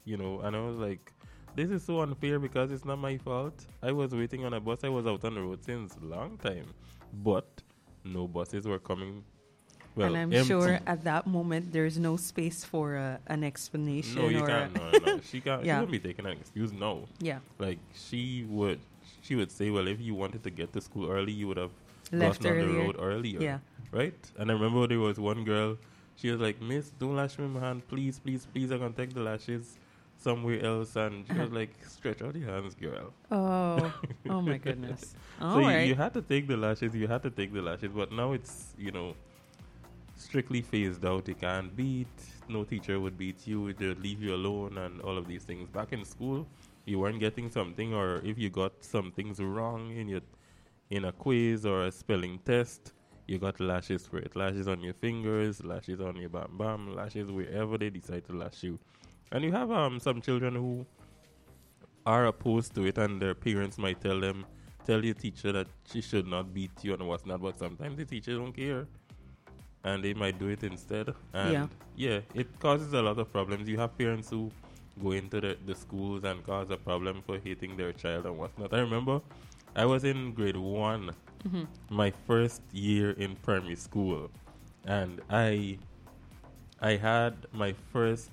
and I was like, this is so unfair because it's not my fault. I was waiting on a bus. I was out on the road since long time, but no buses were coming. Well, And I'm empty. sure at that moment there's no space for an explanation. No, you or can't. No. She can't. She Yeah. wouldn't be taking an excuse. No. Yeah, Like she would say, well, if you wanted to get to school early, you would have left gotten on the earlier. road earlier. Yeah. Right? And I remember there was one girl, she was like, Miss, don't lash me in my hand, please, please, please. I can take the lashes somewhere else. And she was like, stretch out your hands, girl. Oh, oh my goodness. All So right. you had to take the lashes, but now it's, strictly phased out. You can't beat, no teacher would beat you, they'd leave you alone and all of these things. Back in school, you weren't getting something, or if you got some things wrong in a quiz or a spelling test, you got lashes for it. Lashes on your fingers, lashes on your bam bam, lashes wherever they decide to lash you. And you have some children who are opposed to it, and their parents might tell your teacher that she should not beat you and what's not, but sometimes the teacher don't care. And they might do it instead. And it causes a lot of problems. You have parents who go into the schools and cause a problem for hating their child and whatnot. I remember I was in grade 1, my first year in primary school, and I had my first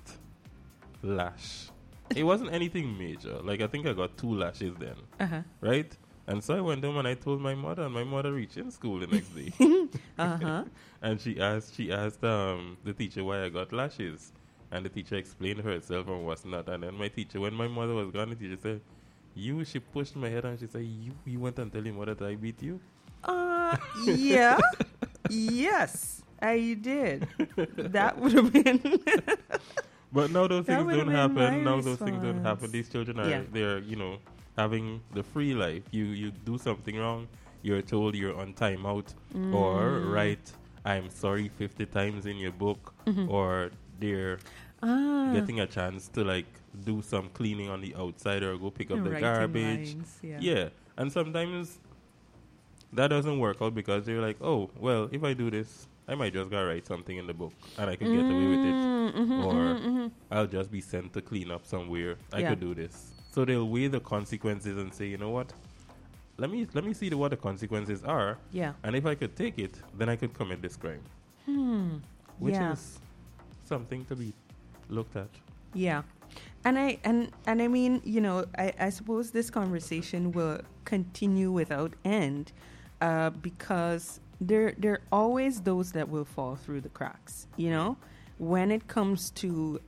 lash. It wasn't anything major. Like, I think I got 2 lashes then, Uh-huh. right? And so I went home and I told my mother, and my mother reached in school the next day. Uh-huh. And she asked the teacher why I got lashes. And the teacher explained herself and what's not. And then my teacher, when my mother was gone, the teacher said, she pushed my head and she said, you went and tell your mother that I beat you? Yeah. Yes, I did. That would have been... But now those That things would have don't been my happen. Now those things don't response. happen. These children are, they're, having the free life. You do something wrong, you're told you're on timeout, or write I'm sorry 50 times in your book, or they're getting a chance to like do some cleaning on the outside or go pick up the Writing garbage. lines, Yeah. And sometimes that doesn't work out because they're like, oh, well, if I do this, I might just go write something in the book and I can get away with it. Or I'll just be sent to clean up somewhere. I could do this. So they'll weigh the consequences and say, you know what? Let me see what the consequences are. Yeah. And if I could take it, then I could commit this crime. Which is something to be looked at. Yeah. And I mean, I suppose this conversation will continue without end because there are always those that will fall through the cracks, when it comes to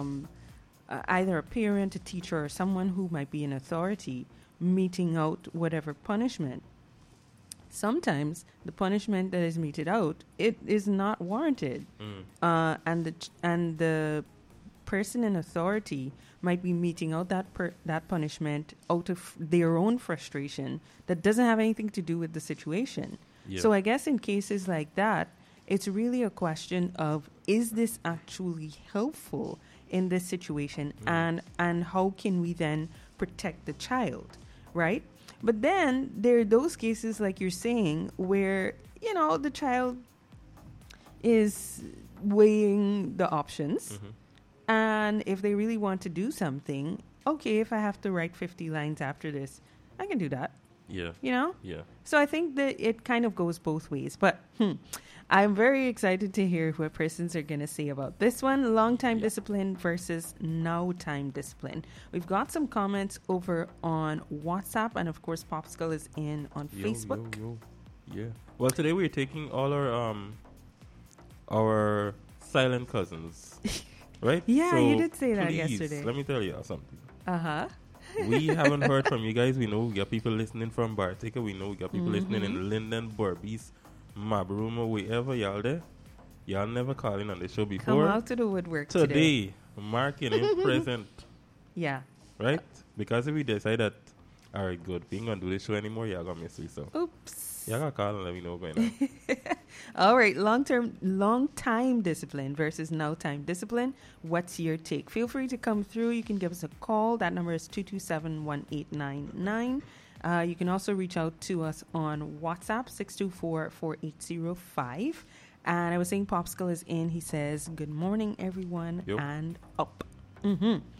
either a parent, a teacher, or someone who might be in authority meting out whatever punishment. Sometimes the punishment that is meted out, it is not warranted. And the person in authority might be meting out that punishment out of their own frustration that doesn't have anything to do with the situation. Yeah. So I guess in cases like that, it's really a question of, is this actually helpful in this situation, and how can we then protect the child, right? But then there are those cases, like you're saying, where, the child is weighing the options. And if they really want to do something, okay, if I have to write 50 lines after this, I can do that. Yeah. Yeah. So I think that it kind of goes both ways. But I'm very excited to hear what persons are going to say about this one, long-time discipline versus now-time discipline. We've got some comments over on WhatsApp, and of course, Popsicle is in on Facebook. Yeah. Well, today we're taking all our silent cousins, right? Yeah, So you did say that please, yesterday. Let me tell you something. Uh-huh. We haven't heard from you guys. We know we got people listening from Bartica. We know we got people listening in Linden, Berbice, Mabroom, or wherever y'all there. Y'all never calling on the show before. Come out to the woodwork today. Today, marking in present. Yeah. Right? Because if we decide that, all right, good, we ain't going to do this show anymore, y'all going to miss me. So Oops. y'all got to call and let me know by now. All right, long-time discipline versus now-time discipline. What's your take? Feel free to come through. You can give us a call. That number is 227-1899. You can also reach out to us on WhatsApp, 624-4805. And I was saying Popsicle is in. He says, good morning, everyone, Yo. and up.